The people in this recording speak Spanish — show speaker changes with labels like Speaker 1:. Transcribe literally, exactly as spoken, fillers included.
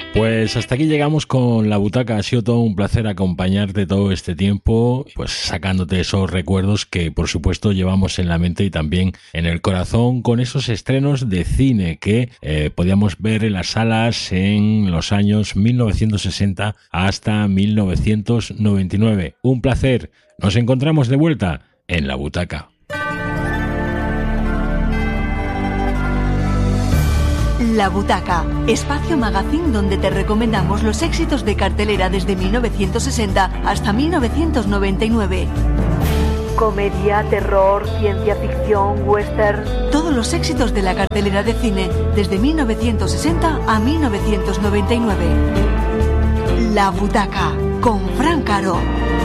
Speaker 1: Pues hasta aquí llegamos con La Butaca. Ha sido todo un placer acompañarte todo este tiempo, pues sacándote esos recuerdos que por supuesto llevamos en la mente y también en el corazón, con esos estrenos de cine que eh, podíamos ver en las salas en los años mil novecientos sesenta hasta mil novecientos noventa y nueve. Un placer. Nos encontramos de vuelta en La Butaca.
Speaker 2: La Butaca, espacio magazine donde te recomendamos los éxitos de cartelera desde mil novecientos sesenta hasta mil novecientos noventa y nueve. Comedia, terror, ciencia ficción, western... Todos los éxitos de la cartelera de cine desde mil novecientos sesenta a mil novecientos noventa y nueve. La Butaca, con Fran Caro.